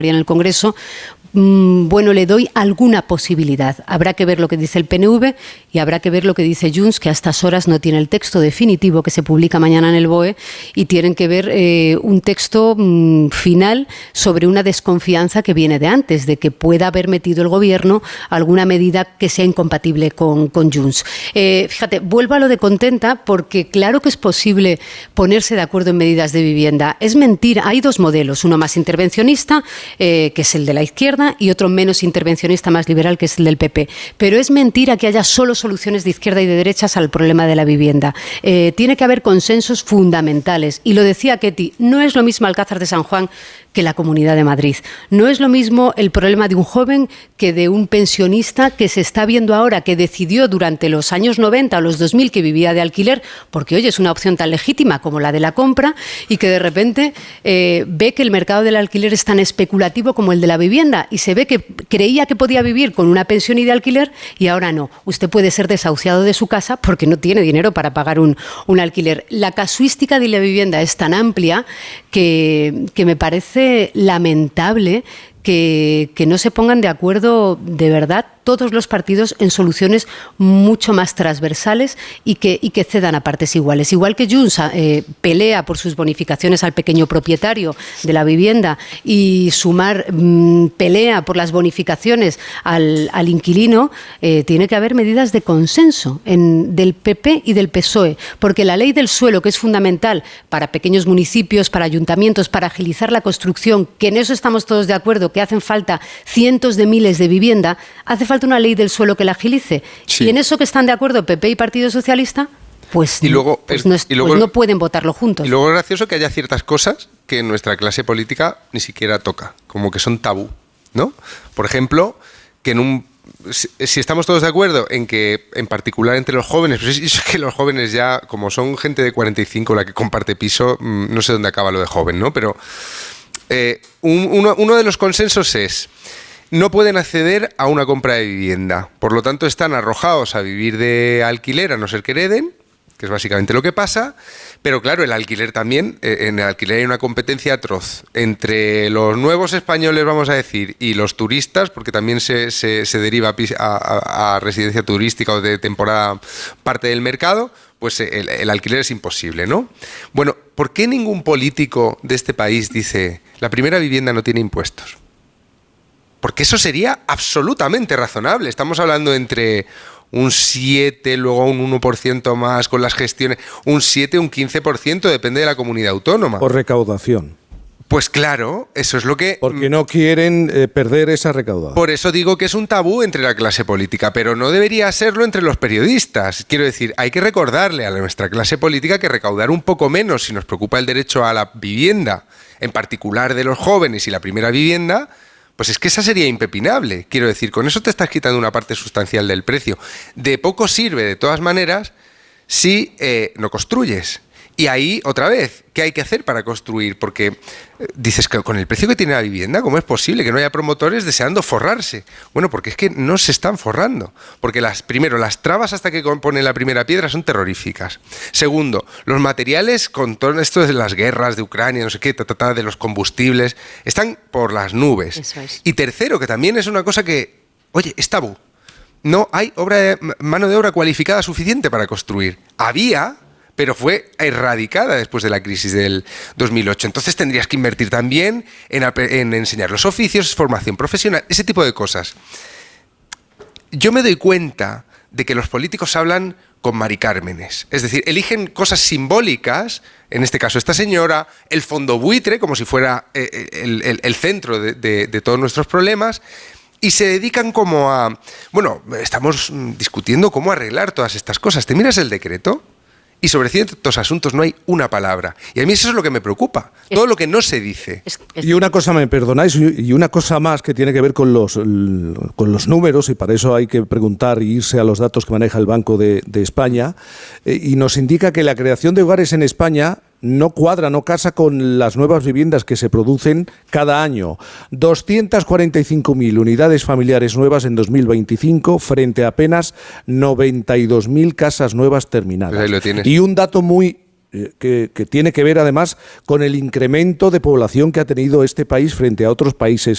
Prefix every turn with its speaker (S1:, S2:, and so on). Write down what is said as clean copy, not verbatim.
S1: en el Congreso, bueno, le doy alguna posibilidad. Habrá que ver lo que dice el PNV y habrá que ver lo que dice Junts, que a estas horas no tiene el texto definitivo que se publica mañana en el BOE, y tienen que ver un texto final sobre una desconfianza que viene de antes, de que pueda haber metido el Gobierno alguna medida que sea incompatible con Junts. Fíjate, vuelvo a lo de contenta, porque claro que es posible ponerse de acuerdo en medidas de vivienda. Es mentira, hay dos modelos, uno más intervencionista, que es el de la izquierda, y otro menos intervencionista, más liberal, que es el del PP. Pero es mentira que haya solo soluciones de izquierda y de derechas al problema de la vivienda. Tiene que haber consensos fundamentales. Y lo decía Ketty, no es lo mismo Alcázar de San Juan que la Comunidad de Madrid. No es lo mismo el problema de un joven que de un pensionista que se está viendo ahora, que decidió durante los años 90 o los 2000 que vivía de alquiler, porque hoy es una opción tan legítima como la de la compra, y que de repente ve que el mercado del alquiler es tan especulativo como el de la vivienda, y se ve que creía que podía vivir con una pensión y de alquiler, y ahora no. Usted puede ser desahuciado de su casa porque no tiene dinero para pagar un alquiler. La casuística de la vivienda es tan amplia que me parece lamentable que no se pongan de acuerdo de verdad todos los partidos en soluciones mucho más transversales y que cedan a partes iguales. Igual que Junts pelea por sus bonificaciones al pequeño propietario de la vivienda, y Sumar pelea por las bonificaciones al inquilino, tiene que haber medidas de consenso del PP y del PSOE, porque la ley del suelo, que es fundamental para pequeños municipios, para ayuntamientos, para agilizar la construcción, que en eso estamos todos de acuerdo, que hacen falta cientos de miles de vivienda, hace falta una ley del suelo que la agilice. Sí. Y en eso que están de acuerdo PP y Partido Socialista, pues no pueden votarlo juntos.
S2: Y luego es gracioso que haya ciertas cosas que nuestra clase política ni siquiera toca, como que son tabú, ¿no? Por ejemplo, que si estamos todos de acuerdo en que, en particular entre los jóvenes, pues es que los jóvenes ya, como son gente de 45 la que comparte piso, no sé dónde acaba lo de joven, ¿no? Pero uno de los consensos es: no pueden acceder a una compra de vivienda, por lo tanto están arrojados a vivir de alquiler a no ser que hereden, que es básicamente lo que pasa. Pero claro, el alquiler también, en el alquiler hay una competencia atroz entre los nuevos españoles, vamos a decir, y los turistas, porque también se deriva a residencia turística o de temporada parte del mercado. Pues el alquiler es imposible, ¿no? Bueno, ¿por qué ningún político de este país dice la primera vivienda no tiene impuestos? Porque eso sería absolutamente razonable. Estamos hablando entre un 7, luego un 1% más con las gestiones, un 7, un 15%, depende de la comunidad autónoma.
S3: Por recaudación.
S2: Pues claro, eso es lo que...
S3: Porque no quieren perder esa recaudación.
S2: Por eso digo que es un tabú entre la clase política, pero no debería serlo entre los periodistas. Quiero decir, hay que recordarle a nuestra clase política que recaudar un poco menos si nos preocupa el derecho a la vivienda, en particular de los jóvenes y la primera vivienda, pues es que esa sería impepinable. Quiero decir, con eso te estás quitando una parte sustancial del precio. De poco sirve, de todas maneras, si no construyes. Y ahí, otra vez, ¿qué hay que hacer para construir? Porque dices que con el precio que tiene la vivienda, ¿cómo es posible que no haya promotores deseando forrarse? Bueno, porque es que no se están forrando. Porque primero, las trabas hasta que ponen la primera piedra son terroríficas. Segundo, los materiales, con todo esto de las guerras de Ucrania, no sé qué, de los combustibles, están por las nubes.
S1: Eso es.
S2: Y tercero, que también es una cosa que, oye, es tabú. No hay mano de obra cualificada suficiente para construir. Había, pero fue erradicada después de la crisis del 2008. Entonces tendrías que invertir también en enseñar los oficios, formación profesional, ese tipo de cosas. Yo me doy cuenta de que los políticos hablan con Mari Cármenes. Es decir, eligen cosas simbólicas, en este caso esta señora, el fondo buitre, como si fuera el centro de todos nuestros problemas, y se dedican como a... Bueno, estamos discutiendo cómo arreglar todas estas cosas. ¿Te miras el decreto? Y sobre ciertos asuntos no hay una palabra. Y a mí eso es lo que me preocupa, todo lo que no se dice.
S3: Y una cosa, me perdonáis, y una cosa más que tiene que ver con los números, y para eso hay que preguntar y irse a los datos que maneja el Banco de España, y nos indica que la creación de hogares en España no cuadra, no casa con las nuevas viviendas que se producen cada año. 245.000 unidades familiares nuevas en 2025 frente a apenas 92.000 casas nuevas terminadas.
S2: Pues ahí lo tienes.
S3: Y un dato muy que tiene que ver además con el incremento de población que ha tenido este país frente a otros países